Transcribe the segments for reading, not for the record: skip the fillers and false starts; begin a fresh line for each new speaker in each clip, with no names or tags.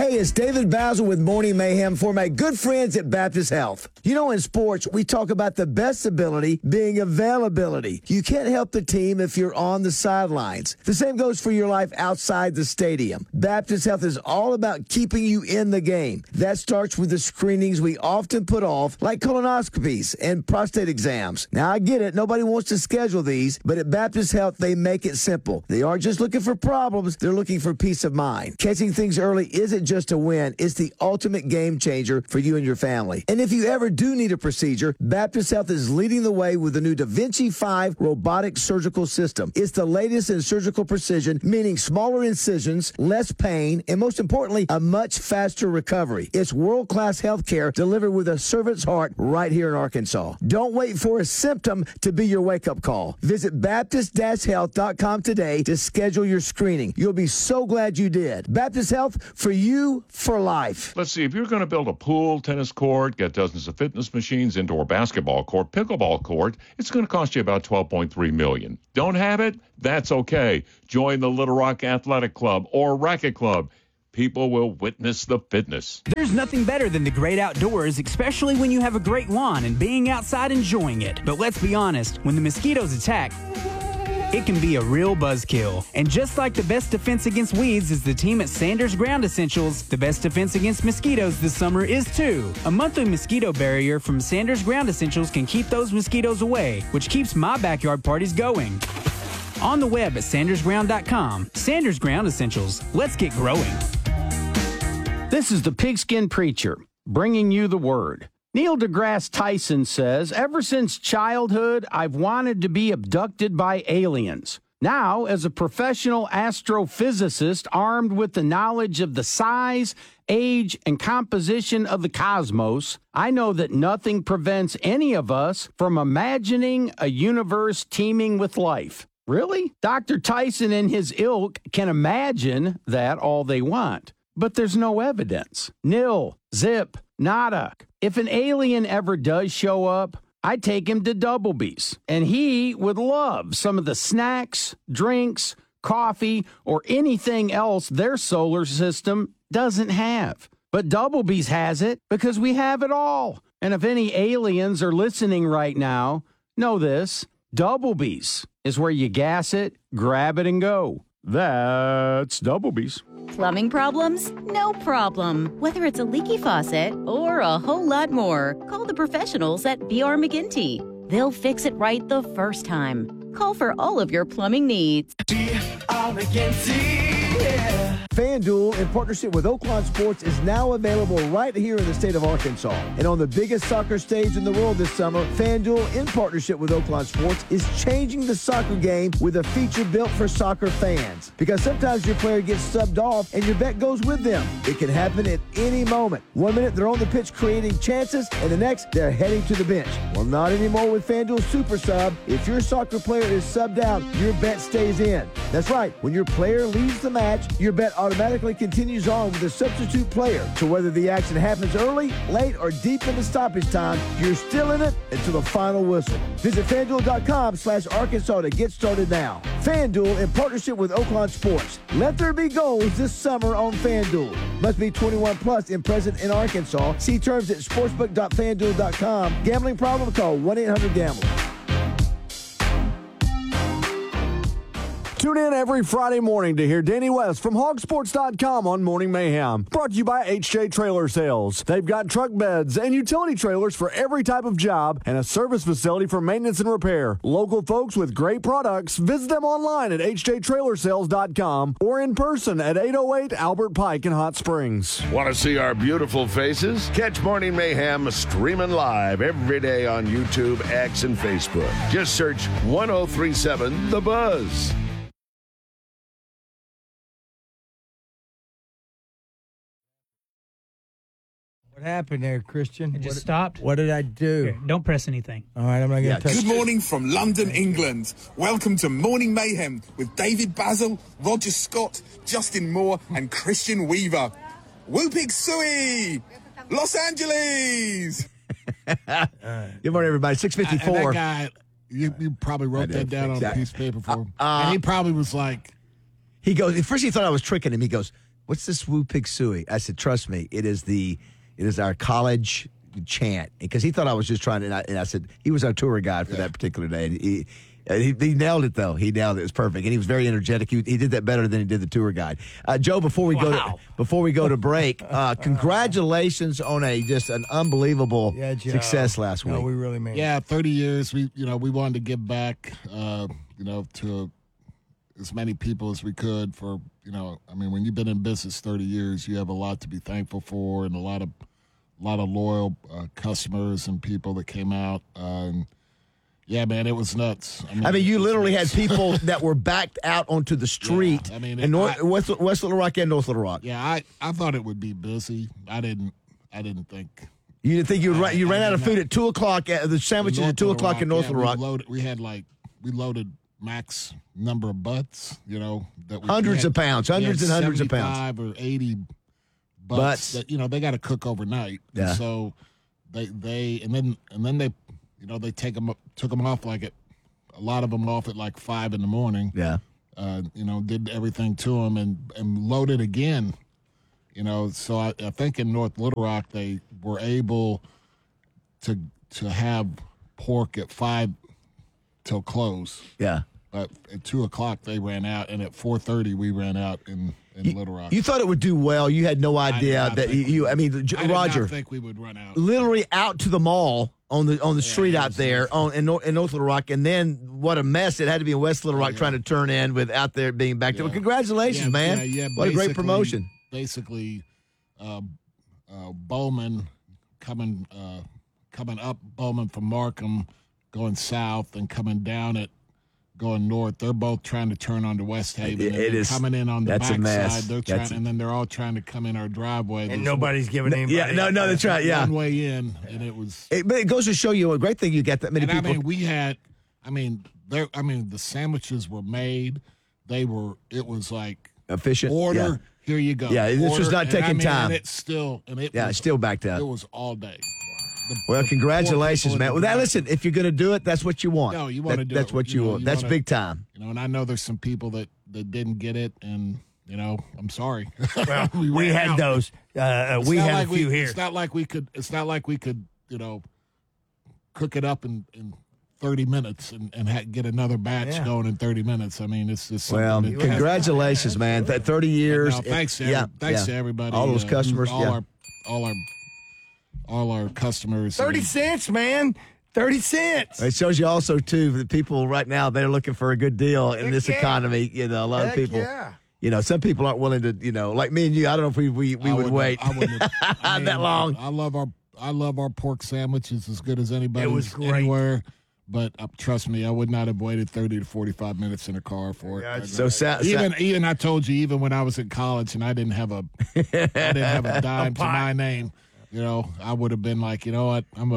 Hey, it's David Basil with Morning Mayhem for my good friends at Baptist Health. You know, in sports, we talk about the best ability being availability. You can't help the team if you're on the sidelines. The same goes for your life outside the stadium. Baptist Health is all about keeping you in the game. That starts with the screenings we often put off, like colonoscopies and prostate exams. Now, I get it. Nobody wants to schedule these, but at Baptist Health, they make it simple. They aren't just looking for problems. They're looking for peace of mind. Catching things early isn't just a win, it's the ultimate game changer for you and your family. And if you ever do need a procedure, Baptist Health is leading the way with the new Da Vinci 5 robotic surgical system. It's the latest in surgical precision, meaning smaller incisions, less pain, and most importantly, a much faster recovery. It's world-class health care delivered with a servant's heart right here in Arkansas. Don't wait for a symptom to be your wake-up call. Visit Baptist-Health.com today to schedule your screening. You'll be so glad you did. Baptist Health, for you, for life.
Let's see, if you're going to build a pool, tennis court, get dozens of fitness machines, indoor basketball court, pickleball court, it's going to cost you about $12.3 million. Don't have it? That's okay. Join the Little Rock Athletic Club or Racket Club. People will witness the fitness.
There's nothing better than the great outdoors, especially when you have a great lawn and being outside enjoying it. But let's be honest, when the mosquitoes attack, it can be a real buzzkill. And just like the best defense against weeds is the team at Sanders Ground Essentials, the best defense against mosquitoes this summer is too. A monthly mosquito barrier from Sanders Ground Essentials can keep those mosquitoes away, which keeps my backyard parties going. On the web at sandersground.com. Sanders Ground Essentials. Let's get growing.
This is the Pigskin Preacher, bringing you the word. Neil deGrasse Tyson says, ever since childhood, I've wanted to be abducted by aliens. Now, as a professional astrophysicist armed with the knowledge of the size, age, and composition of the cosmos, I know that nothing prevents any of us from imagining a universe teeming with life. Really? Dr. Tyson and his ilk can imagine that all they want. But there's no evidence. Nil, zip, nada. If an alien ever does show up, I'd take him to Doublebee's, and he would love some of the snacks, drinks, coffee, or anything else their solar system doesn't have. But Doublebee's has it because we have it all. And if any aliens are listening right now, know this, Doublebee's is where you gas it, grab it, and go. That's Doublebee's.
Plumbing problems? No problem. Whether it's a leaky faucet or a whole lot more, call the professionals at B.R. McGinty. They'll fix it right the first time. Call for all of your plumbing needs.
B.R. McGinty, yeah. FanDuel, in partnership with Oaklawn Sports, is now available right here in the state of Arkansas. And on the biggest soccer stage in the world this summer, FanDuel, in partnership with Oaklawn Sports, is changing the soccer game with a feature built for soccer fans. Because sometimes your player gets subbed off and your bet goes with them. It can happen at any moment. 1 minute they're on the pitch creating chances, and the next they're heading to the bench. Well, not anymore with FanDuel Super Sub. If your soccer player is subbed out, your bet stays in. That's right. When your player leaves the match, your bet automatically continues on with a substitute player. So whether the action happens early, late, or deep into stoppage time, you're still in it until the final whistle. Visit FanDuel.com/Arkansas to get started now. FanDuel, in partnership with Oaklawn Sports. Let there be goals this summer on FanDuel. Must be 21 plus and present in Arkansas. See terms at sportsbook.fanduel.com. Gambling problem? Call 1-800-GAMBLER.
Tune in every Friday morning to hear Danny West from hogsports.com on Morning Mayhem. Brought to you by HJ Trailer Sales. They've got truck beds and utility trailers for every type of job and a service facility for maintenance and repair. Local folks with great products. Visit them online at hjtrailersales.com or in person at 808 Albert Pike in Hot Springs.
Want to see our beautiful faces? Catch Morning Mayhem streaming live every day on YouTube, X, and Facebook. Just search 1037 The Buzz.
What happened there, Christian?
It just stopped.
What did I do?
Here, don't press anything.
All right, I'm not going to touch it.
Good morning from London, England. Welcome to Morning Mayhem with David Basil, Roger Scott, Justin Moore, and Christian Weaver. Whoopig Suey! Los Angeles!
Good morning, everybody. 6:54.
That guy, you probably wrote that down on a piece of paper for him. And he probably was like...
He goes, at first he thought I was tricking him. He goes, what's this Woo Pig Suey? I said, trust me, it is our college chant. Because he thought I was just trying to, and I said, he was our tour guide for that particular day. He nailed it, though. He nailed it. It was perfect. And he was very energetic. He did that better than he did the tour guide. Joe, before we go to break, congratulations on just an unbelievable success last week.
No, we really mean it.
Yeah, 30 years. We wanted to give back, to as many people as we could for, when you've been in business 30 years, you have a lot to be thankful for and a lot of loyal customers and people that came out. Yeah, man, it was nuts.
You literally had people that were backed out onto the street in West Little Rock and North Little Rock.
Yeah, I thought it would be busy. I didn't think.
You didn't think you ran out of food at 2 o'clock. The sandwiches at 2 o'clock in North Little Rock.
We loaded max number of butts.
Hundreds of pounds, hundreds and hundreds of pounds,
75 or 80 butts. That, they got to cook overnight.
Yeah.
So they took them off a lot of them off at like 5 in the morning.
Yeah.
Did everything to them and loaded again. So I think in North Little Rock they were able to have pork at 5 till close.
Yeah.
But at 2 o'clock they ran out, and at 4:30 we ran out in Little Rock.
You thought it would do well. You had no idea that Roger.
I did not think we would run out.
Literally out to the mall on the street out there in North Little Rock, and then what a mess it had to be in West Little Rock trying to turn in with out there being back there. Well, congratulations, man!
Yeah,
what a great promotion.
Basically, Bowman coming up Bowman from Markham, going south, and coming down it. Going north, they're both trying to turn onto West Haven.
It is
coming in on the backside. They're trying, and then they're all trying to come in our driveway.
And nobody's giving anybody.
Yeah, no, that's right. Yeah,
one way in, and it was.
But it goes to show you a great thing. You got that many people.
The sandwiches were made. It was like
efficient.
Order.
Yeah.
Here you go.
Yeah, this was not taking time.
And it's still
backed up.
It was all day.
Well, congratulations, man. Well, listen, if you're going to do it, that's what you want.
No, you want to do it.
That's what you want. That's big time.
And I know there's some people that didn't get it, and I'm sorry.
Well, we had those. We had a few here.
It's not like we could. Cook it up in 30 minutes and get another batch going in 30 minutes. It's just
congratulations, man. 30 years.
Thanks to everybody.
All those customers.
All our customers.
30 cents, man. 30 cents.
It shows you also, too, that people right now, they're looking for a good deal in this economy. A lot of people. Yeah. Some people aren't willing to, like me and you, I don't know if we would wait that long.
I love our pork sandwiches as good as anybody.
It was great.
Anywhere. But trust me, I would not have waited 30 to 45 minutes in a car for it. Even I told you, even when I was in college and I didn't have a dime to my name, I would have been like, you know what, I'm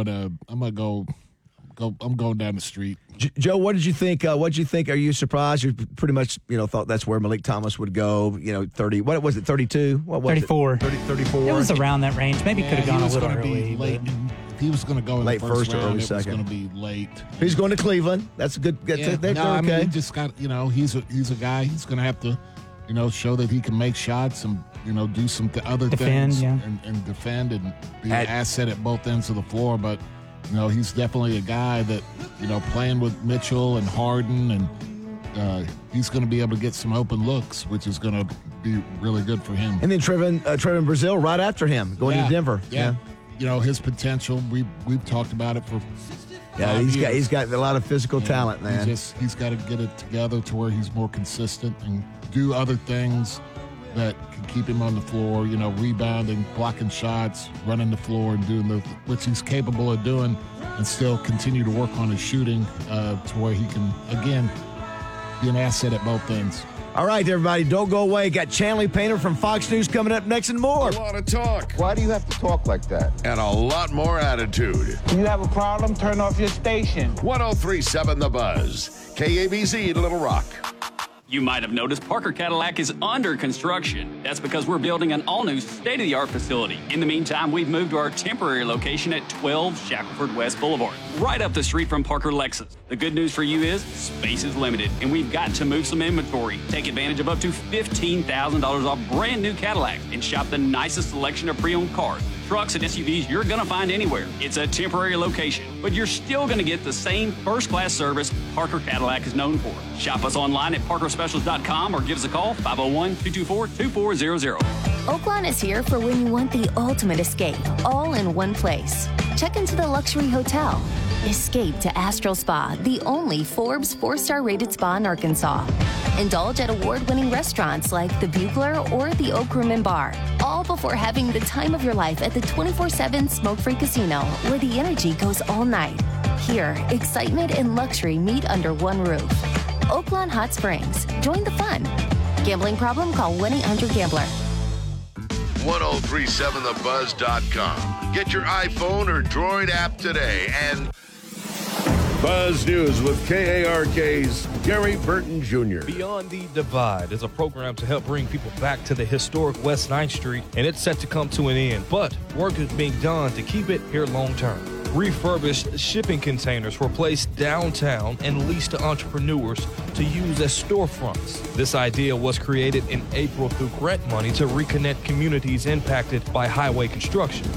going down the street.
Joe, what did you think? What did you think? Are you surprised? You pretty much, thought that's where Malik Thomas would go. 30. What was it? 32? What was
34.
It? 34.
It was around that range. Maybe could have gone a little early.
Late. If he was going to go in
late
the first round,
or early
it was
second.
going to be late.
He's going to Cleveland. That's a good. They're okay.
He just got. He's a guy. He's going to have to, show that he can make shots and do some other
defend,
things
yeah.
and defend and be an asset at both ends of the floor. But he's definitely a guy that playing with Mitchell and Harden, and he's going to be able to get some open looks, which is going to be really good for him.
And then Trevin Brazil right after him going to Denver.
Yeah. His potential. We've talked about it for.
Yeah, he's got a lot of physical talent, man.
He's got to get it together to where he's more consistent and do other things that can keep him on the floor, rebounding, blocking shots, running the floor, and doing which he's capable of doing, and still continue to work on his shooting to where he can, again, be an asset at both ends.
All right, everybody, don't go away. Got Chanley Painter from Fox News coming up next and more.
A lot of talk.
Why do you have to talk like that?
And a lot more attitude.
You have a problem? Turn off your station.
103.7 The Buzz. KABZ Little Rock.
You might have noticed Parker Cadillac is under construction. That's because we're building an all-new state-of-the-art facility. In the meantime, we've moved to our temporary location at 12 Shackelford West Boulevard, right up the street from Parker Lexus. The good news for you is space is limited, and we've got to move some inventory. Take advantage of up to $15,000 off brand new Cadillacs and shop the nicest selection of pre-owned cars, trucks, and SUVs you're going to find anywhere. It's a temporary location, but you're still going to get the same first-class service Parker Cadillac is known for. Shop us online at parkerspecials.com or give us a call, 501-224-2400.
Oaklawn is here for when you want the ultimate escape, all in one place. Check into the luxury hotel. Escape to Astral Spa, the only Forbes 4-star rated spa in Arkansas. Indulge at award-winning restaurants like the Bugler or the Oak Room and Bar, all before having the time of your life at the 24/7 smoke-free casino, where the energy goes all night. Here, excitement and luxury meet under one roof. Oaklawn Hot Springs. Join the fun. Gambling problem? Call 1-800-GAMBLER.
1037thebuzz.com. Get your iPhone or Droid app today and Buzz News with KARK's Gary Burton Jr.
Beyond the Divide is a program to help bring people back to the historic West 9th Street, and it's set to come to an end, but work is being done to keep it here long term. Refurbished shipping containers were placed downtown and leased to entrepreneurs to use as storefronts. This idea was created in April through grant money to reconnect communities impacted by highway construction.